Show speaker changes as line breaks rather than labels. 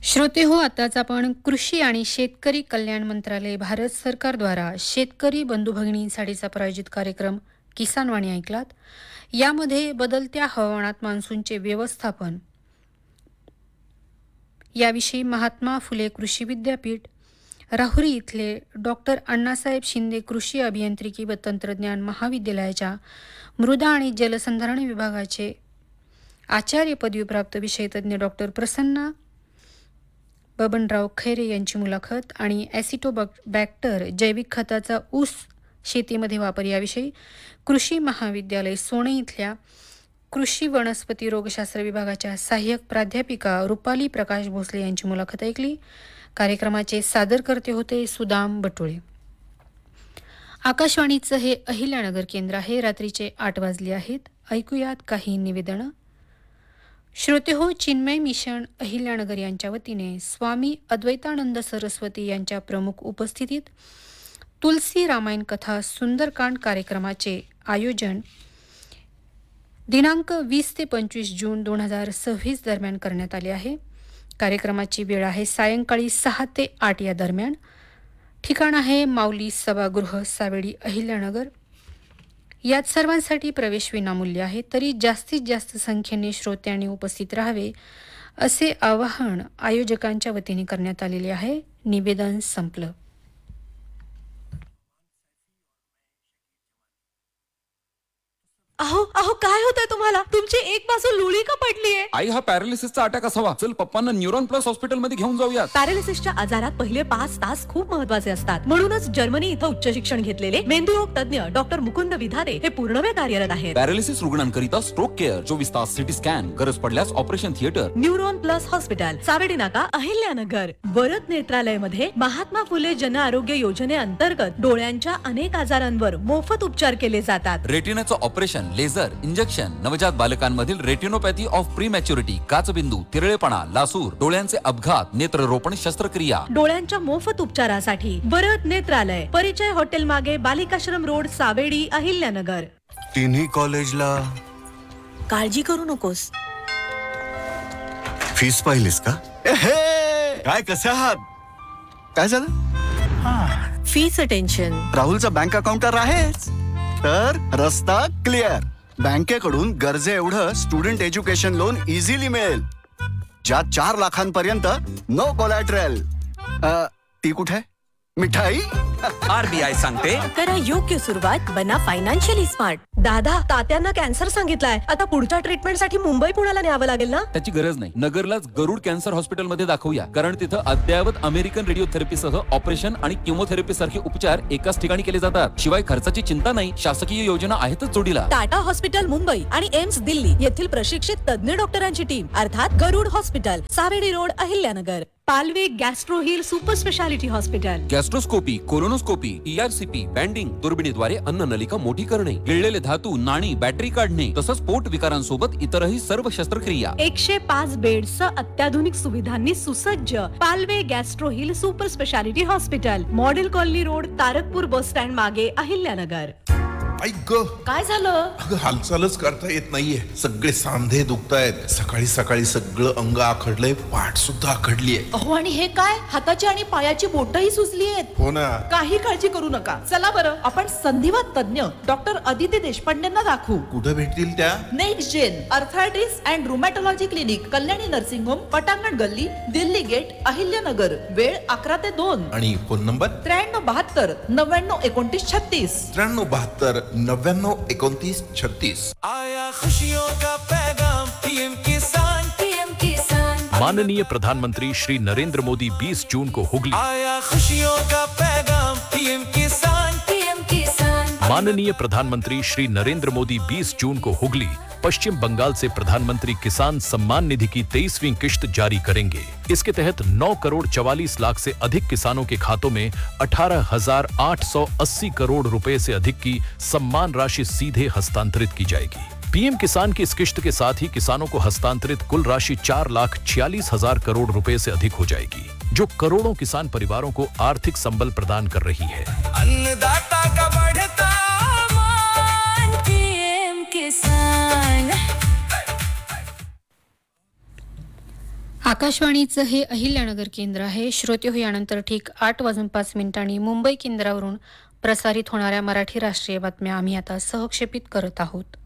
श्रोते हो, आताच आपण कृषी आणि शेतकरी कल्याण मंत्रालय भारत सरकार द्वारा शेतकरी बंधू भगिनींसाठीचा प्रायोजित कार्यक्रम किसान वाणी ऐकलात. यामध्ये बदलत्या हवामानात मान्सूनचे व्यवस्थापन याविषयी महात्मा फुले कृषी विद्यापीठ राहुरी इथले डॉक्टर अण्णासाहेब शिंदे कृषी अभियांत्रिकी व तंत्रज्ञान महाविद्यालयाच्या मृदा आणि जलसंधारण विभागाचे आचार्य पदवीप्राप्त विषयतज्ञ डॉक्टर प्रसन्ना बबनराव खैरे यांची मुलाखत आणि ॲसिटोबॅक्टर जैविक खताचा ऊस शेतीमध्ये वापर याविषयी कृषी महाविद्यालय सोने इथल्या कृषी वनस्पती रोगशास्त्र विभागाच्या सहाय्यक प्राध्यापिका रुपाली प्रकाश भोसले यांची मुलाखत ऐकली. कार्यक्रमाचे सादरकर्ते होते सुदाम बटुळे. आकाशवाणीचं हे अहिल्यानगर केंद्र आहे. रात्रीचे 8 वाजले आहेत. ऐकूयात काही निवेदनं. श्रोते हो, चिन्मय मिशन अहिल्यानगर यांच्या वतीने स्वामी अद्वैतानंद सरस्वती यांच्या प्रमुख उपस्थितीत तुलसी रामायण कथा सुंदरकांड कार्यक्रमाचे आयोजन दिनांक 20 ते 25 जून 2026 दरम्यान करण्यात आले आहे. कार्यक्रमाची वेळ आहे सायंकाळी 6 ते 8 या दरम्यान. ठिकाण आहे माऊली सभागृह, सावेडी, अहिल्यानगर. यात सर्वांसाठी प्रवेश विनामूल्य आहे. तरी जास्तीत जास्त संख्येने श्रोत्यांनी उपस्थित राहावे असे आवाहन आयोजकांच्या वतीने करण्यात आलेले आहे. निवेदन संपलं.
अहो अहो काय होतंय तुम्हाला? तुमची एक बाजू लुळी का पडलीये?
आई, हा पॅरालिसिसचा अटॅक असावा. चल पप्पांना न्यूरॉन प्लस हॉस्पिटल मध्ये घेऊन जाऊया.
पॅरालिसिसच्या आजारात पहिले 5 तास खूप महत्वाचे असतात. म्हणूनच जर्मनी इथं उच्च शिक्षण घेतलेले मेंदुरोग तज्ञ डॉक्टर मुकुंद विधारे हे पूर्णवेळ कार्यरत आहेत.
पॅरालिसिस रुग्णांकरिता स्ट्रोक केअर, 24 तास सिटी स्कॅन, गरज पडल्यास operation theatre.
Neuron plus hospital, Savedi नाका, अहिल्यानगर. वरद नेत्रालय मध्ये महात्मा फुले जन आरोग्य योजनेअंतर्गत डोळ्यांच्या अनेक आजारांवर मोफत उपचार केले जातात.
रेटिनाचं ऑपरेशन, लेझर, इंजेक्शन, नवजात बालकांमधील रेटिनोपॅथी ऑफ प्रीमॅच्युरिटी, काचबिंदू, तिरळेपणा, लासूर, डोळ्यांचे अपघात, नेत्ररोपण शस्त्रक्रिया.
डोळ्यांच्या मोफत उपचारासाठी वरद नेत्रालय, परिचय हॉटेल मागे, बालिकाश्रम रोड, सावेडी, अहिल्यानगर.
तिन्ही कॉलेजला
काळजी करू नकोस.
फीस पाहिलीस का? काय कसे आहात? काय झालं?
फीचं टेन्शन.
राहुलचा बँक अकाउंट तर आहेच, तर रस्ता क्लिअर. बँकेकडून गरजे एवढं स्टुडंट एज्युकेशन लोन इझिली मिळेल, ज्यात 4 लाखांपर्यंत नो कोलॅटरल. ती कुठे मिठाई?
आरबीआय सांगते,
करा योग्य सुरुवात, बना फायनान्शियली स्मार्ट. दादा, तात्यांना कॅन्सर सांगितलाय. आता पुढच्या ट्रीटमेंटसाठी मुंबई पुण्याला न्यावं लागेल ना?
त्याची गरज नाही. नगरलाच गरुड कॅन्सर हॉस्पिटल मध्ये दाखवूया, कारण तिथं अद्ययावत अमेरिकन रेडिओथेरपीसह ऑपरेशन आणि किमोथेरपी सारखे उपचार एकाच ठिकाणी केले जातात. शिवाय खर्चाची चिंता नाही. शासकीय योजना आहेतच जोडीला.
टाटा हॉस्पिटल मुंबई आणि एम्स दिल्ली येथील प्रशिक्षित तज्ञ डॉक्टरांची टीम, अर्थात गरुड hospital, Savedi road, Ahilyanagar. Palve gastro hill super speciality hospital.
गॅस्ट्रोस्कोपी, colonoscopy, ERCP, banding, दुर्बिणीद्वारे अन्ननलिका मोठी करणे, गिळलेले धातू, नाणी, बॅटरी काढणे, तसंच पोट विकारांसोबत इतरही सर्व शस्त्रक्रिया.
105 बेड्सचं अत्याधुनिक सुविधांनी सुसज्ज Palve gastro hill super speciality hospital, model colony road, Tarakpur bus stand मागे, अहिल्यानगर.
ऐक ग,
काय झालं?
अगं हालचालच करता येत नाहीये. सगळे सांधे दुखतायत. सकाळी सकाळी सगळं अंग आखडलंय, पाठ सुद्धा आखडलीये.
अहो, आणि हे काय? हाताची आणि पायाची बोटही सुजली आहेत.
हो ना.
काही काळजी करू नका. चला बरं, आपण संधिवात तज्ञ डॉक्टर अदिती देशपांडेंना दाखवू.
कुठं भेटतील त्या?
Next gen arthritis and रुमॅटॉलॉजी clinic, Kalyani nursing home, पटांगण गल्ली, दिल्ली गेट, अहिल्यानगर. वेळ 11 ते 2.
आणि फोन नंबर
7372 99 29 36.
9372 99 29 36.
आया खुशियों का पैगाम, पीएम किसान, पीएम किसान.
माननीय प्रधानमंत्री श्री नरेंद्र मोदी 20 जून को हुगली.
आया खुशियों का पैगाम, पीएम किसान, पीएम किसान.
माननीय प्रधानमंत्री श्री नरेंद्र मोदी 20 जून को हुगली, पश्चिम बंगाल से प्रधानमंत्री किसान सम्मान निधि की 23वीं किश्त जारी करेंगे. इसके तहत 9 करोड़ 44 लाख से अधिक किसानों के खातों में 18,880 करोड़ रुपए से अधिक की सम्मान राशि सीधे हस्तांतरित की जाएगी. पीएम किसान की इस किश्त के साथ ही किसानों को हस्तांतरित कुल राशि 4,46,000 करोड़ रुपए से अधिक हो जाएगी, जो करोड़ों किसान परिवारों को आर्थिक संबल प्रदान कर रही है.
अन्नदाता का बढ़ता मान, पीएम किसान.
आकाशवाणीचं हे अहिल्यानगर केंद्र आहे. श्रोते हो, यानंतर ठीक 8:05 मुंबई केंद्रावरून प्रसारित होणाऱ्या मराठी राष्ट्रीय बातम्या आम्ही आता सहक्षेपित करत आहोत.